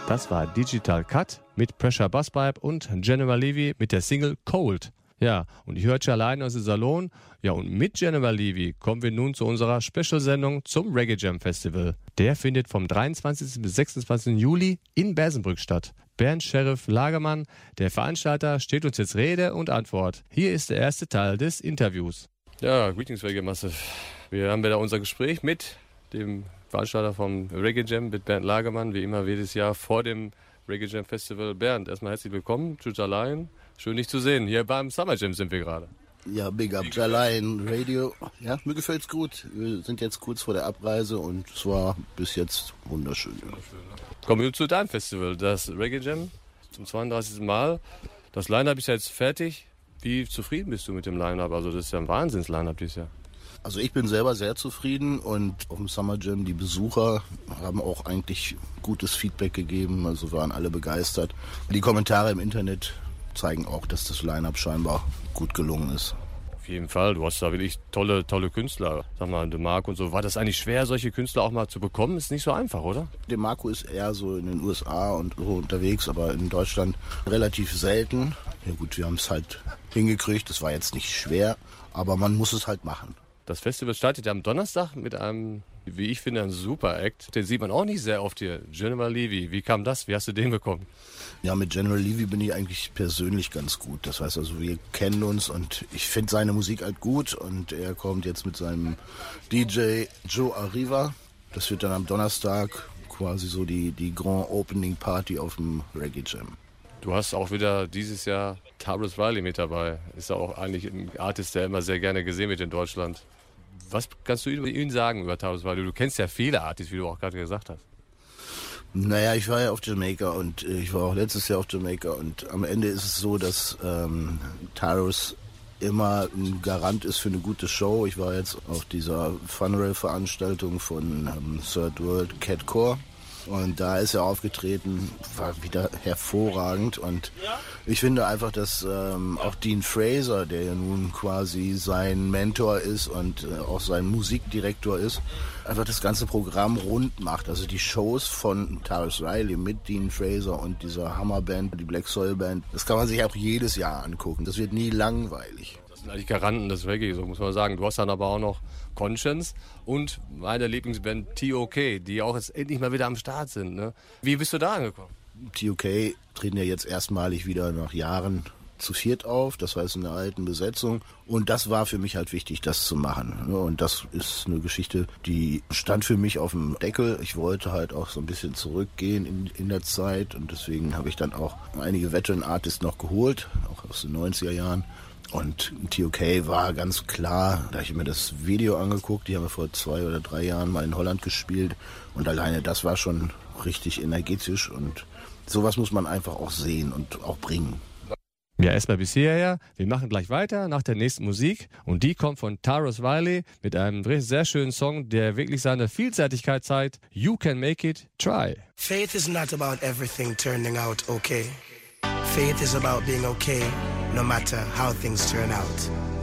Das war Digital Cut mit Pressure Busspipe und General Levy mit der Single Cold. Ja, und ich hörte allein aus dem Salon. Ja, und mit General Levy kommen wir nun zu unserer Special-Sendung zum Reggae Jam Festival. Der findet vom 23. bis 26. Juli in Bersenbrück statt. Bernd Sheriff Lagermann, der Veranstalter, steht uns jetzt Rede und Antwort. Hier ist der erste Teil des Interviews. Ja, greetings Reggae Massive. Wir haben wieder unser Gespräch mit dem Veranstalter vom Reggae Jam, mit Bernd Lagermann, wie immer jedes Jahr vor dem Reggae Jam Festival. Bernd, erstmal herzlich willkommen, Juja Lion. Schön, dich zu sehen. Hier beim Summer Jam sind wir gerade. Ja, Big Up Lion Radio. Ja, mir gefällt's gut. Wir sind jetzt kurz vor der Abreise und es war bis jetzt wunderschön. Ja. Kommen wir zu deinem Festival, das Reggae Jam, zum 32. Mal. Das Line-Up ist jetzt fertig. Wie zufrieden bist du mit dem Line-Up? Also das ist ja ein Wahnsinns-Line-Up dieses Jahr. Also ich bin selber sehr zufrieden und auf dem Summer Jam, die Besucher haben auch eigentlich gutes Feedback gegeben, also waren alle begeistert. Die Kommentare im Internet zeigen auch, dass das Line-Up scheinbar gut gelungen ist. Auf jeden Fall, du hast da wirklich tolle Künstler, sag mal, DeMarco und so. War das eigentlich schwer, solche Künstler auch mal zu bekommen? Ist nicht so einfach, oder? DeMarco ist eher so in den USA und so unterwegs, aber in Deutschland relativ selten. Ja gut, wir haben es halt hingekriegt, das war jetzt nicht schwer, aber man muss es halt machen. Das Festival startet ja am Donnerstag mit einem, wie ich finde, ein super Act. Den sieht man auch nicht sehr oft hier. General Levy, wie kam das? Wie hast du den bekommen? Ja, mit General Levy bin ich eigentlich persönlich ganz gut. Das heißt also, wir kennen uns und ich finde seine Musik halt gut. Und er kommt jetzt mit seinem DJ Joe Arriva. Das wird dann am Donnerstag quasi so die Grand Opening Party auf dem Reggae Jam. Du hast auch wieder dieses Jahr Tarrus Riley mit dabei. Ist ja auch eigentlich ein Artist, der immer sehr gerne gesehen wird in Deutschland. Was kannst du über ihn sagen, über Tarrus Riley? Du kennst ja viele Artists, wie du auch gerade gesagt hast. Naja, ich war ja auf Jamaika und ich war auch letztes Jahr auf Jamaika. Und am Ende ist es so, dass Tarrus immer ein Garant ist für eine gute Show. Ich war jetzt auf dieser Funrail-Veranstaltung von Third World Catcore. Und da ist er aufgetreten, war wieder hervorragend. Und ich finde einfach, dass auch Dean Fraser, der ja nun quasi sein Mentor ist und auch sein Musikdirektor ist, einfach das ganze Programm rund macht. Also die Shows von Tarrus Riley mit Dean Fraser und dieser Hammerband, die Black Soil Band, das kann man sich auch jedes Jahr angucken. Das wird nie langweilig. Das sind eigentlich Garanten des Reggae, so muss man sagen. Du hast dann aber auch noch Conscience und meine Lieblingsband TOK, die auch jetzt endlich mal wieder am Start sind. Ne? Wie bist du da angekommen? TOK treten ja jetzt erstmalig wieder nach Jahren zu viert auf, das heißt in der alten Besetzung. Und das war für mich halt wichtig, das zu machen. Und das ist eine Geschichte, die stand für mich auf dem Deckel. Ich wollte halt auch so ein bisschen zurückgehen in der Zeit und deswegen habe ich dann auch einige Veteran-Artists noch geholt, auch aus den 90er Jahren. Und TOK war ganz klar, da habe ich mir das Video angeguckt, die haben wir vor 2 oder 3 Jahren mal in Holland gespielt und alleine das war schon richtig energetisch und sowas muss man einfach auch sehen und auch bringen. Ja, erstmal bis hierher. Wir machen gleich weiter nach der nächsten Musik und die kommt von Tarrus Riley mit einem sehr schönen Song, der wirklich seine Vielseitigkeit zeigt. You Can Make It, Try. Faith is not about everything turning out okay. Faith is about being okay no matter how things turn out.